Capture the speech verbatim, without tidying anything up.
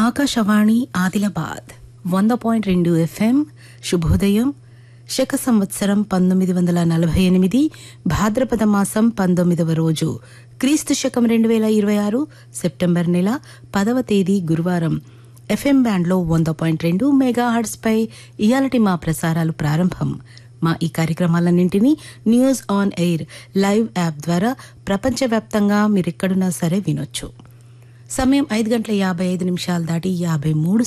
ఆకాశవాణి ఆదిలాబాద్ వంద పాయింట్ రెండు ఎఫ్ఎం. శుభోదయం. శక సంవత్సరం పంతొమ్మిది వందల నలభై ఎనిమిది భాద్రపద మాసం పంతొమ్మిదవ రోజు క్రీస్తు శకం రెండు వేల ఇరవై ఆరు సెప్టెంబర్ నెల పదవ తేదీ గురువారం. ఎఫ్ఎం బ్యాండ్లో వంద పాయింట్ రెండు మెగా హర్ట్స్పై ఇయాలటి మా ప్రసారాలు ప్రారంభం. మా ఈ కార్యక్రమాలన్నింటినీ news on air live app ద్వారా ప్రపంచవ్యాప్తంగా మీరెక్కడున్నా సరే వినొచ్చు. సమయం ఐదు గంటల యాభై ఐదు నిమిషాలు దాటి యాభై మూడు